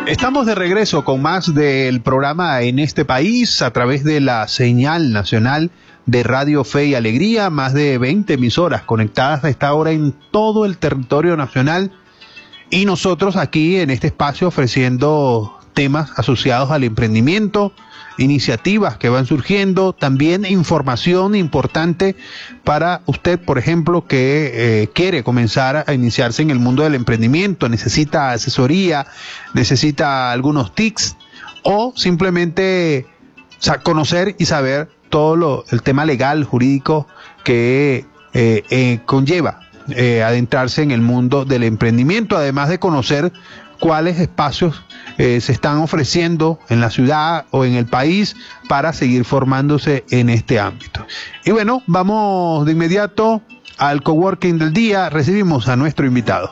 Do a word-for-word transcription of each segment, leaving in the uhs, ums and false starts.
Estamos de regreso con más del programa En este país a través de la señal nacional de Radio Fe y Alegría, más de veinte emisoras conectadas a esta hora en todo el territorio nacional, y nosotros aquí en este espacio ofreciendo temas asociados al emprendimiento, iniciativas que van surgiendo, también información importante para usted, por ejemplo, que eh, quiere comenzar a iniciarse en el mundo del emprendimiento, necesita asesoría, necesita algunos tips o simplemente conocer y saber todo lo, el tema legal, jurídico que eh, eh, conlleva eh, adentrarse en el mundo del emprendimiento, además de conocer cuáles espacios eh, se están ofreciendo en la ciudad o en el país para seguir formándose en este ámbito. Y bueno, vamos de inmediato al coworking del día. Recibimos a nuestro invitado.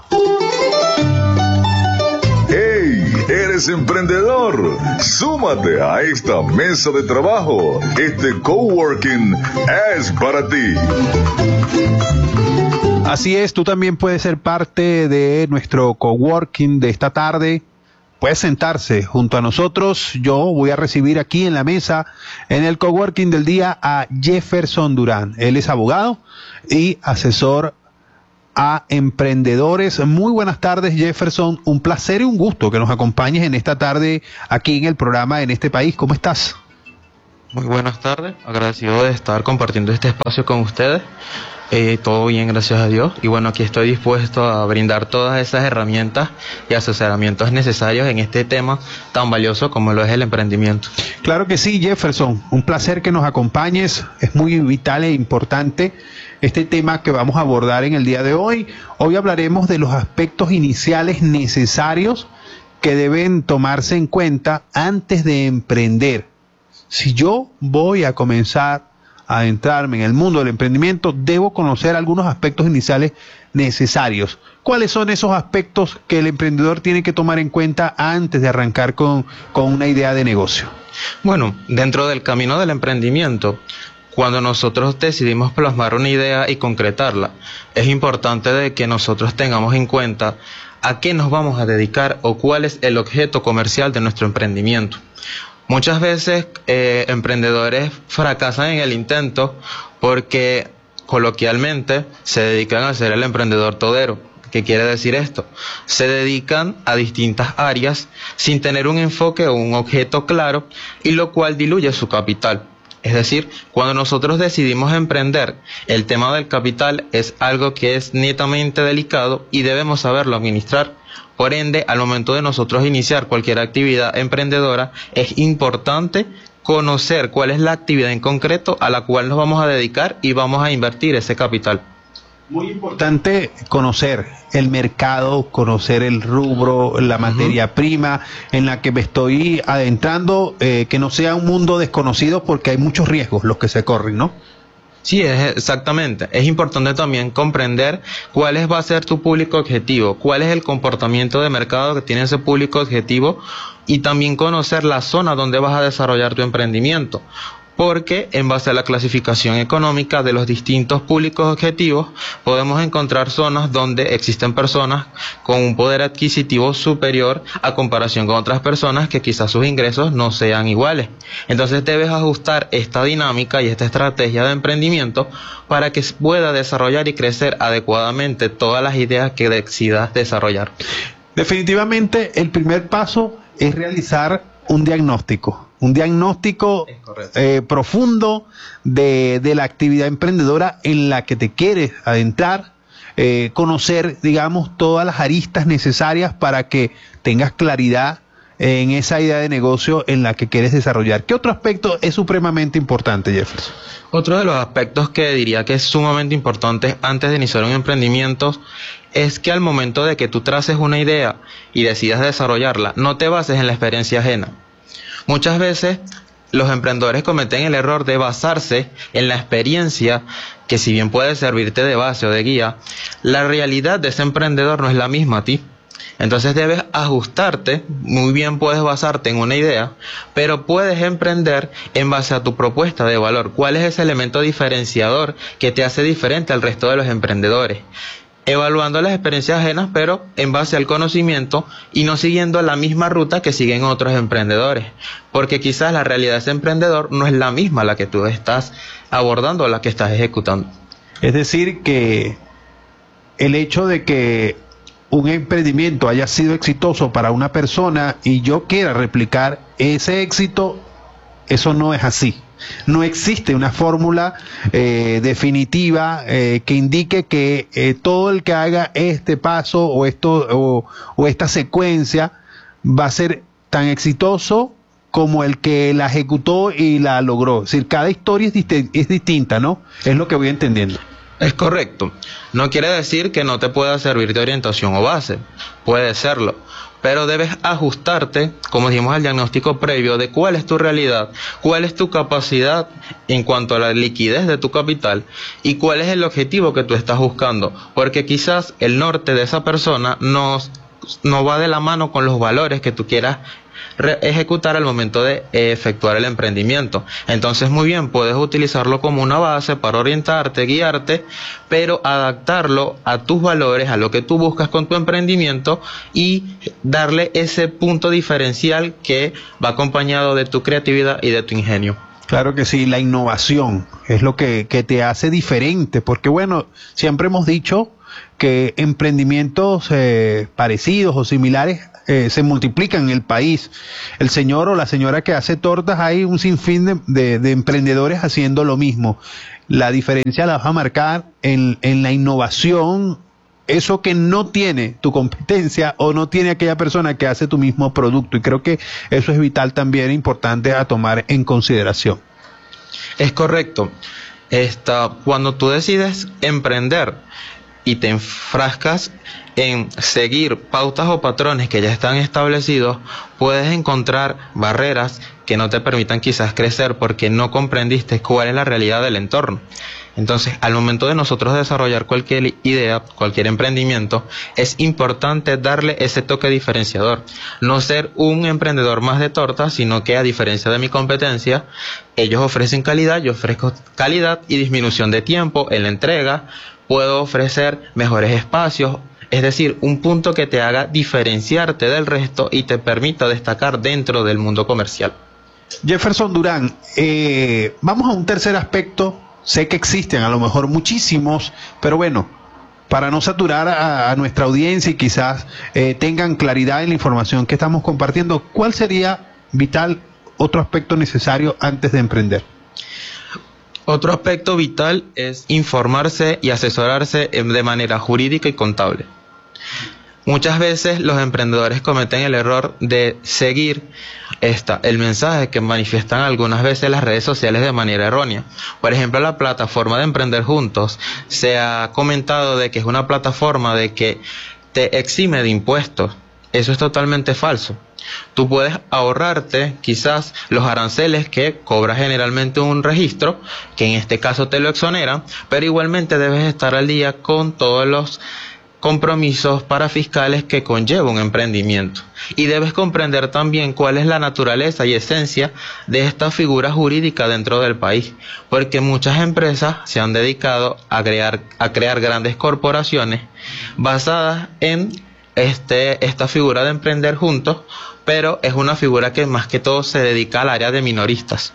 ¡Hey! ¿Eres emprendedor? Súmate a esta mesa de trabajo. Este coworking es para ti. Así es, tú también puedes ser parte de nuestro coworking de esta tarde. Puedes sentarse junto a nosotros. Yo voy a recibir aquí en la mesa, en el coworking del día, a Jefferson Durán. Él es abogado y asesor a emprendedores. Muy buenas tardes, Jefferson. Un placer y un gusto que nos acompañes en esta tarde aquí en el programa En este país. ¿Cómo estás? Muy buenas tardes. Agradecido de estar compartiendo este espacio con ustedes. Eh, todo bien, gracias a Dios. Y bueno, aquí estoy dispuesto a brindar todas esas herramientas y asesoramientos necesarios en este tema tan valioso como lo es el emprendimiento. Claro que sí, Jefferson. Un placer que nos acompañes. Es muy vital e importante este tema que vamos a abordar en el día de hoy. Hoy hablaremos de los aspectos iniciales necesarios que deben tomarse en cuenta antes de emprender. Si yo voy a comenzar a adentrarme en el mundo del emprendimiento, debo conocer algunos aspectos iniciales necesarios. ¿Cuáles son esos aspectos que el emprendedor tiene que tomar en cuenta antes de arrancar con, con una idea de negocio? Bueno, dentro del camino del emprendimiento, cuando nosotros decidimos plasmar una idea y concretarla, es importante de que nosotros tengamos en cuenta a qué nos vamos a dedicar o cuál es el objeto comercial de nuestro emprendimiento. Muchas veces eh, emprendedores fracasan en el intento porque coloquialmente se dedican a ser el emprendedor todero. ¿Qué quiere decir esto? Se dedican a distintas áreas sin tener un enfoque o un objeto claro, y lo cual diluye su capital. Es decir, cuando nosotros decidimos emprender, el tema del capital es algo que es netamente delicado y debemos saberlo administrar. Por ende, al momento de nosotros iniciar cualquier actividad emprendedora, es importante conocer cuál es la actividad en concreto a la cual nos vamos a dedicar y vamos a invertir ese capital. Muy importante conocer el mercado, conocer el rubro, la materia uh-huh. prima en la que me estoy adentrando, eh, que no sea un mundo desconocido, porque hay muchos riesgos los que se corren, ¿no? Sí, es exactamente. Es importante también comprender cuál es, va a ser tu público objetivo, cuál es el comportamiento de mercado que tiene ese público objetivo, y también conocer la zona donde vas a desarrollar tu emprendimiento. Porque en base a la clasificación económica de los distintos públicos objetivos, podemos encontrar zonas donde existen personas con un poder adquisitivo superior a comparación con otras personas que quizás sus ingresos no sean iguales. Entonces debes ajustar esta dinámica y esta estrategia de emprendimiento para que pueda desarrollar y crecer adecuadamente todas las ideas que decidas desarrollar. Definitivamente el primer paso es realizar un diagnóstico. Un diagnóstico eh, profundo de, de la actividad emprendedora en la que te quieres adentrar, eh, conocer, digamos, todas las aristas necesarias para que tengas claridad en esa idea de negocio en la que quieres desarrollar. ¿Qué otro aspecto es supremamente importante, Jefferson? Otro de los aspectos que diría que es sumamente importante antes de iniciar un emprendimiento es que al momento de que tú traces una idea y decidas desarrollarla, no te bases en la experiencia ajena. Muchas veces los emprendedores cometen el error de basarse en la experiencia, que si bien puede servirte de base o de guía, la realidad de ese emprendedor no es la misma a ti. Entonces debes ajustarte, muy bien puedes basarte en una idea, pero puedes emprender en base a tu propuesta de valor. ¿Cuál es ese elemento diferenciador que te hace diferente al resto de los emprendedores? evaluando las experiencias ajenas, pero en base al conocimiento y no siguiendo la misma ruta que siguen otros emprendedores, porque quizás la realidad de ese emprendedor no es la misma a la que tú estás abordando o la que estás ejecutando. Es decir, que el hecho de que un emprendimiento haya sido exitoso para una persona y yo quiera replicar ese éxito, eso no es así. No existe una fórmula eh, definitiva eh, que indique que eh, todo el que haga este paso o, esto, o, o esta secuencia va a ser tan exitoso como el que la ejecutó y la logró. Es decir, cada historia es, dist- es distinta, ¿no? Es lo que voy entendiendo. Es correcto. No quiere decir que no te pueda servir de orientación o base. Puede serlo. Pero debes ajustarte, como dijimos, al diagnóstico previo de cuál es tu realidad, cuál es tu capacidad en cuanto a la liquidez de tu capital y cuál es el objetivo que tú estás buscando. Porque quizás el norte de esa persona no, no va de la mano con los valores que tú quieras ejecutar al momento de efectuar el emprendimiento. Entonces, muy bien, puedes utilizarlo como una base para orientarte, guiarte, pero adaptarlo a tus valores, a lo que tú buscas con tu emprendimiento y darle ese punto diferencial que va acompañado de tu creatividad y de tu ingenio. Claro que sí, la innovación es lo que, que te hace diferente, porque bueno, siempre hemos dicho que emprendimientos eh, parecidos o similares eh, se multiplican en el país. El señor o la señora que hace tortas, hay un sinfín de, de, de emprendedores haciendo lo mismo. La diferencia la vas a marcar en, en la innovación, eso que no tiene tu competencia o no tiene aquella persona que hace tu mismo producto, y creo que eso es vital también, importante a tomar en consideración. Es correcto. Esta, cuando tú decides emprender y te enfrascas en seguir pautas o patrones que ya están establecidos, puedes encontrar barreras que no te permitan quizás crecer porque no comprendiste cuál es la realidad del entorno. Entonces, al momento de nosotros desarrollar cualquier idea, cualquier emprendimiento, es importante darle ese toque diferenciador. No ser un emprendedor más de tortas, sino que, a diferencia de mi competencia, ellos ofrecen calidad, yo ofrezco calidad y disminución de tiempo en la entrega. Puedo ofrecer mejores espacios, es decir, un punto que te haga diferenciarte del resto y te permita destacar dentro del mundo comercial. Jefferson Durán, eh, vamos a un tercer aspecto. Sé que existen a lo mejor muchísimos, pero bueno, para no saturar a, a nuestra audiencia y quizás eh, tengan claridad en la información que estamos compartiendo, ¿cuál sería vital otro aspecto necesario antes de emprender? Otro aspecto vital es informarse y asesorarse de manera jurídica y contable. Muchas veces los emprendedores cometen el error de seguir esta, el mensaje que manifiestan algunas veces las redes sociales de manera errónea. Por ejemplo, la plataforma de Emprender Juntos se ha comentado de que es una plataforma de que te exime de impuestos. Eso es totalmente falso. Tú puedes ahorrarte quizás los aranceles que cobra generalmente un registro, que en este caso te lo exoneran, pero igualmente debes estar al día con todos los compromisos parafiscales que conlleva un emprendimiento. Y debes comprender también cuál es la naturaleza y esencia de esta figura jurídica dentro del país, porque muchas empresas se han dedicado a crear, a crear grandes corporaciones basadas en este, esta figura de emprender juntos, pero es una figura que más que todo se dedica al área de minoristas.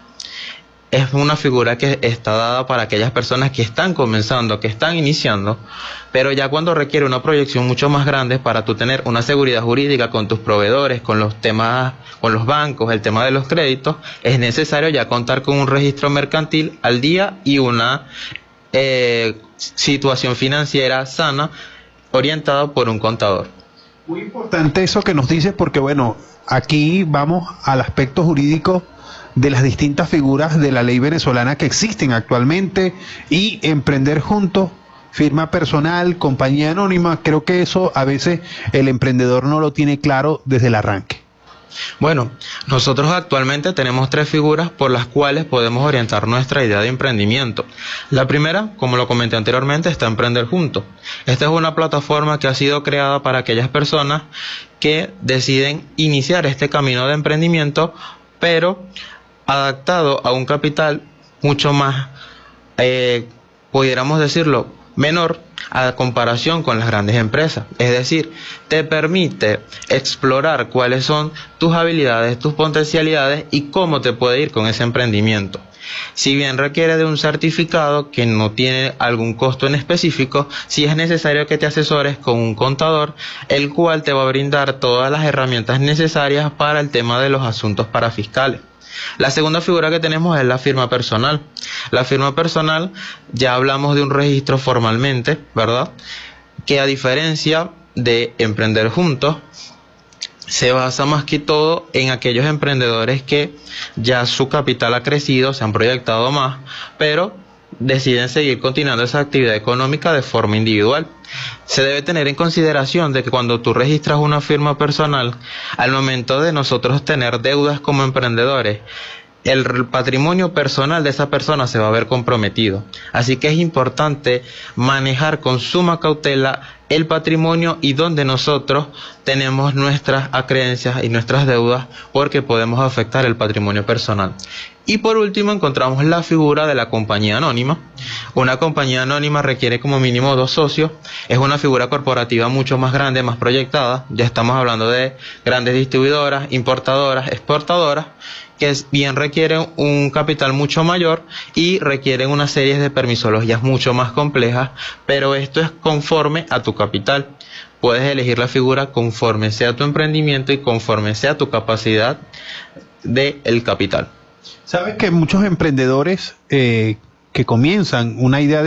Es una figura que está dada para aquellas personas que están comenzando, que están iniciando, pero ya cuando requiere una proyección mucho más grande para tú tener una seguridad jurídica con tus proveedores, con los temas, con los bancos, el tema de los créditos, es necesario ya contar con un registro mercantil al día y una eh, situación financiera sana, orientada por un contador. Muy importante eso que nos dices, porque bueno, aquí vamos al aspecto jurídico de las distintas figuras de la ley venezolana que existen actualmente, y emprender juntos, firma personal, compañía anónima, creo que eso a veces el emprendedor no lo tiene claro desde el arranque. Bueno, nosotros actualmente tenemos tres figuras por las cuales podemos orientar nuestra idea de emprendimiento. La primera, como lo comenté anteriormente, está Emprender Juntos. Esta es una plataforma que ha sido creada para aquellas personas que deciden iniciar este camino de emprendimiento, pero adaptado a un capital mucho más, eh, pudiéramos decirlo, menor a comparación con las grandes empresas. Es decir, te permite explorar cuáles son tus habilidades, tus potencialidades y cómo te puede ir con ese emprendimiento. Si bien requiere de un certificado que no tiene algún costo en específico, sí es necesario que te asesores con un contador, el cual te va a brindar todas las herramientas necesarias para el tema de los asuntos parafiscales. La segunda figura que tenemos es la firma personal. La firma personal, ya hablamos de un registro formalmente, ¿verdad? Que a diferencia de emprender juntos, se basa más que todo en aquellos emprendedores que ya su capital ha crecido, se han proyectado más, pero deciden seguir continuando esa actividad económica de forma individual. Se debe tener en consideración de que cuando tú registras una firma personal, al momento de nosotros tener deudas como emprendedores, el patrimonio personal de esa persona se va a ver comprometido. Así que es importante manejar con suma cautela el patrimonio y donde nosotros tenemos nuestras acreencias y nuestras deudas, porque podemos afectar el patrimonio personal. Y por último encontramos la figura de la compañía anónima. Una compañía anónima requiere como mínimo dos socios. Es una figura corporativa mucho más grande, más proyectada. Ya estamos hablando de grandes distribuidoras, importadoras, exportadoras, que bien requieren un capital mucho mayor y requieren una serie de permisologías mucho más complejas, pero esto es conforme a tu capital. Puedes elegir la figura conforme sea tu emprendimiento y conforme sea tu capacidad del capital. Sabes que muchos emprendedores eh, que comienzan una idea de